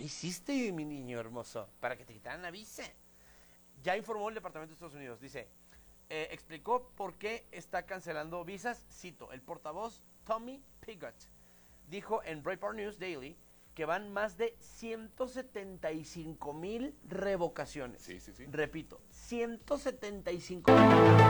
le hiciste, mi niño hermoso, para que te quitaran la visa? Ya informó el Departamento de Estados Unidos. Dice, explicó por qué está cancelando visas. Cito, el portavoz Tommy Pigott dijo en Breitbart News Daily que van más de 175,000 revocaciones. Sí. Repito, 175,000